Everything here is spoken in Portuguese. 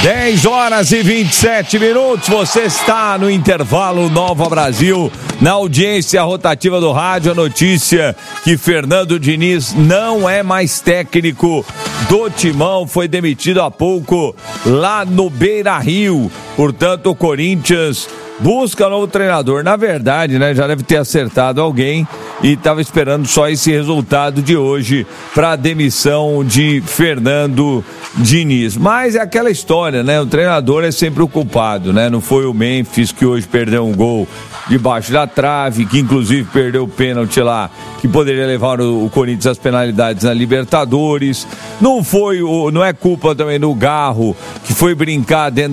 10h27, você está no intervalo Nova Brasil, na audiência rotativa do rádio. A notícia que Fernando Diniz não é mais técnico do Timão, foi demitido há pouco lá no Beira-Rio. Portanto, o Corinthians busca novo treinador. Na verdade, né, já deve ter acertado alguém e estava esperando só esse resultado de hoje para a demissão de Fernando Diniz. Mas é aquela história, né? O treinador é sempre o culpado, né? Não foi o Memphis que hoje perdeu um gol debaixo da trave, que inclusive perdeu o pênalti lá, que poderia levar o Corinthians às penalidades na Libertadores. Não é culpa também do Garro, que foi brincar dentro